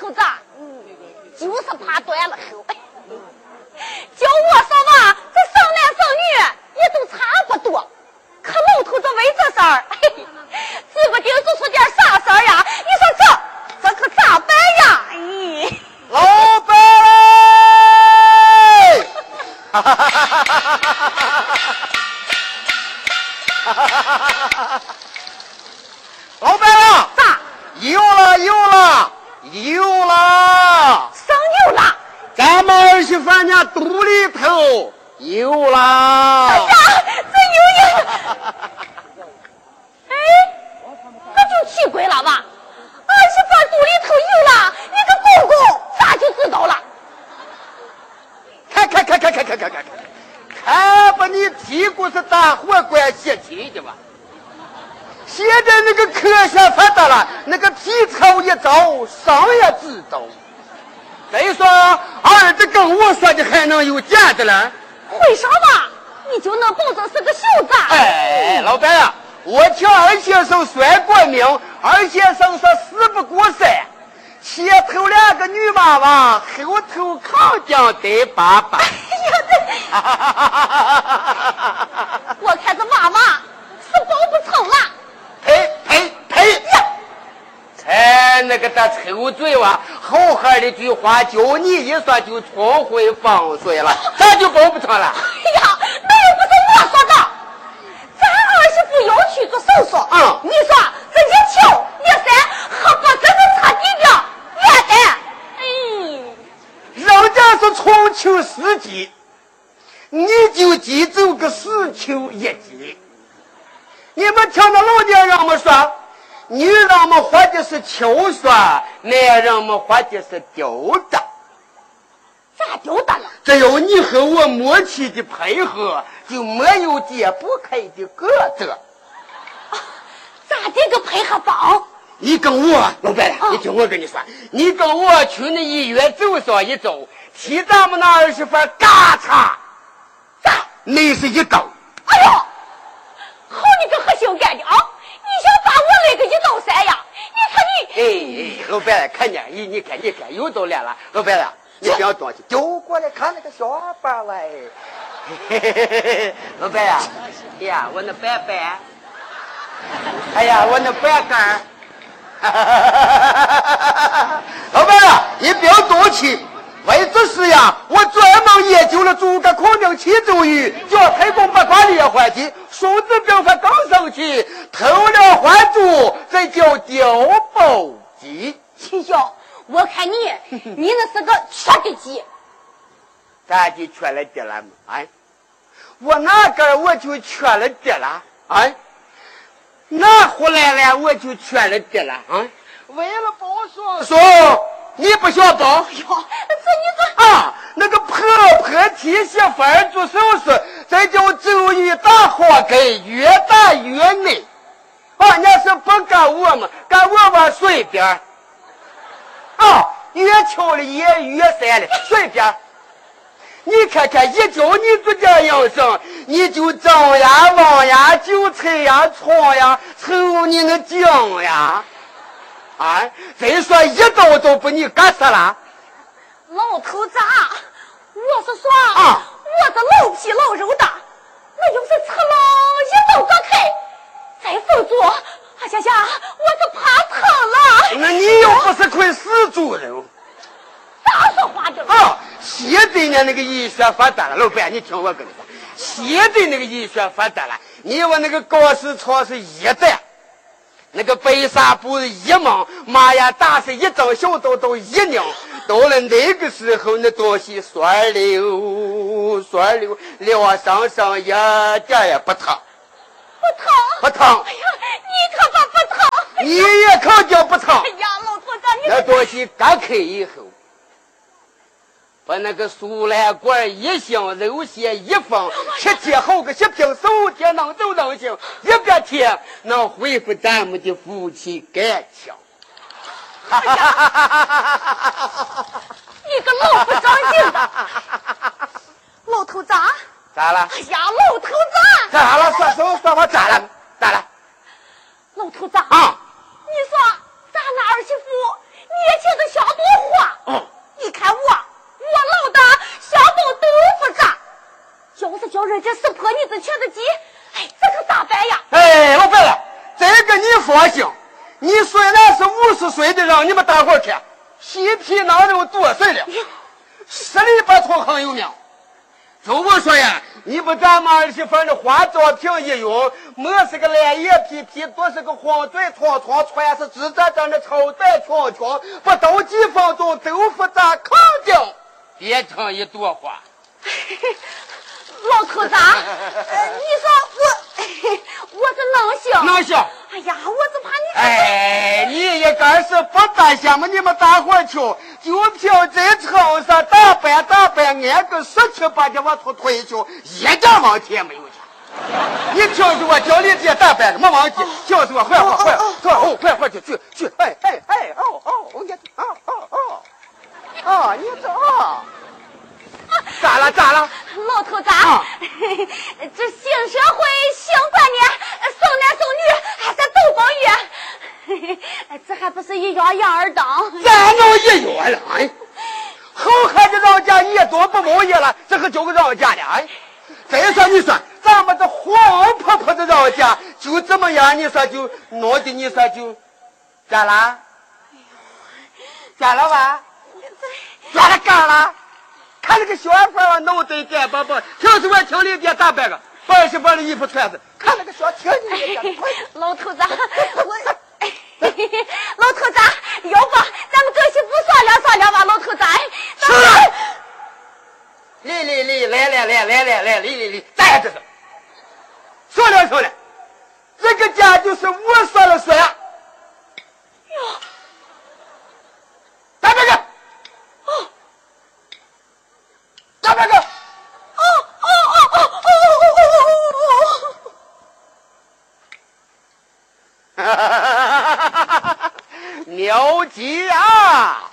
头子，就是怕断了后。叫我说嘛，这生男生女也都差不多，可老头子为这事儿，指不定做出点啥事儿呀！你说这可咋办呀？咦， 老板！老板啊！ 咋？ 有了！ 生有了！ 咱们儿媳妇家肚里头有了！ 哎呀，这有！哎，这就奇怪了吧？儿媳妇肚里头有了，你个公公咋就知道了？ 看把你屁股是大火罐泄气的吧？现在那个科学发达了，那个皮草一招，上也知道。再说儿子跟我说的还能有假的了？ 为啥嘛？你就能保证是个秀子？ 哎，老板啊，我听二先生算过命，二先生说事不过三，前头2个女娃娃，后头扛将得爸爸。 我看这娃娃是保不成了。 呸呀！才那个大臭嘴哇！好好的句话，就你一说就冲回放水了，咋就保不成了？ 哎呀，那又不是我说的，咱儿媳妇要去做手术。你说这一瞧一三，还不真的差几条？ 人家是重秋4季，你就记住个4秋1季。你们听着老年人们说，女人们活的是秋雪，男人们活的是丢的。 咋丢的了？ 只有你和我默契的配合，就没有解不开的疙瘩。 咋这个配合棒？ 你跟我，老板，你听我跟你说，你跟我去那医院走上一周，替咱们那儿媳妇嘎嚓，咋？那是一刀。 哎呦，好你个黑心干的啊！你想把我那个一刀三呀？你看你。 老板，看见你看又到来了，老板啊，你不要多去，就过来看那个小板了。老板呀，哎呀，我那板板，哎呀，我那板杆。老板啊，你不要多气，为这事呀，我专门研究了诸葛孔明七周瑜，叫太公八卦连环计，孙子兵法刚生气，偷了还珠，这叫调包计。 秦兄，我看你那是个缺的鸡。 咋就缺了点了嘛？我哪根我就缺了点了哪回来了我就缺了点了为了包爽爽，你不想包？ 哟，这你这那个婆替媳妇儿做手术，这叫周瑜打活该，越打越美。人家是不干我们，干我们随便。越敲了也越塞了，随便。你看看，一叫你做这样生，你就张呀、望呀、韭菜呀、葱呀，瞅你那酱呀，再说一刀都把你干死了。 老头子，我是说，我这老皮老肉的，那就是吃了一刀割开，再缝住，呀，我就怕疼了。 那你又不是块死猪肉。 咋说话的？ 现在呢那个医学发达了，老板，你听我跟你说，现在那个医学发达了，你我那个高市场是一袋，那个白纱布一毛，妈呀，打是一张小刀都一拧，到了那个时候，那东西酸溜，料上一点也不疼。不疼。 哎呀，你可把不疼。 你也肯定不疼。 哎呀，老头子，你那东西割开以后，把那个苏兰管一箱，肉馅一放，切好个10瓶，手天能走能行，一个天能恢复咱们的夫妻感情。 你个老不长进的，老头子。 咋了？ 哎呀，老头子！ 咋了？说我咋了？ 老头子你说咱那儿媳妇年轻的像朵人家是破你子瘸子鸡，哎，这可咋办呀？ 哎，老白了，这个你放心，你虽然是50岁的让你们大伙看，细皮囊肉多岁了，10里八村很有名。就我说呀，你不咱们儿媳妇的化妆品一用，没是个蓝眼皮皮，都是个黄嘴床床，穿是直扎扎的绸带裙裙，不到几分钟豆腐渣肯定变成一朵花。 老头子，你说我是能行？ 能行。 哎呀，我只怕你。 哎，你应该是不担心嘛？你们大伙去，就凭这城上打扮，按个17、18往出推去，一点问题也没有去。你听着我教你这打扮没问题，听着我快去，你这咋了？ 老头子，这新社会新观念，生男生女还是都帮月，这还不是一样儿当？ 咱能一样了？哎，好孩子让家你也多不容易了，这可就个让家的哎。再说你说，咱们这黄婆婆的让家就这么样，你说就弄的，你说就咋了？咋了吧？咋了干了？看那个小孩弄得干巴巴，听说我听你爹打扮个，把媳妇的衣服穿着，看那个小听你老头子，老头子，要不咱们跟媳妇商量吧，老头子。 是。来，咋样这是？商量，这个家就是我说了算。哟，打这个。打这个。牛急啊！